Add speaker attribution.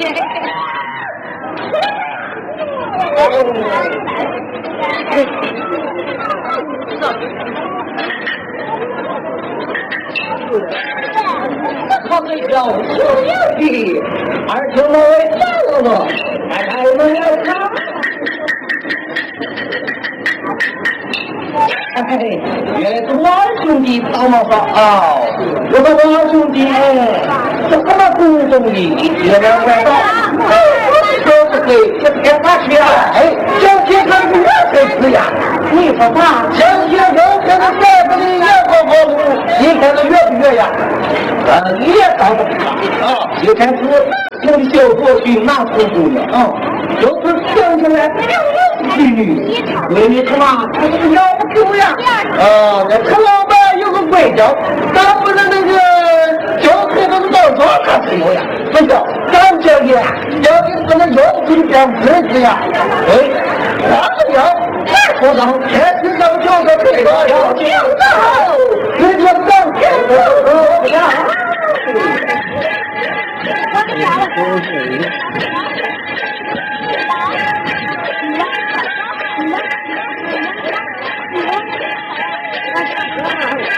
Speaker 1: 他们叫小牛的，而且我为叫了，开门来看。哎，原来是我二兄弟到了好，我说我二兄弟是什么古董的，有点外道。说是给这天发去哎，小姐看不我才是呀。你说啥？小姐又跟着孩子的也过过路，你看他越不越呀？你也找不着啊！就开始从小过去拿出姑娘啊，就是想起来女，美女他妈他是个要求呀！那陈老板有个规矩，咱不能那个交配都是到时候他才有呀，不是？咱这里要给不能要求变规矩呀！哎，我们要大说上天天上交个配个要求的，人家上天的。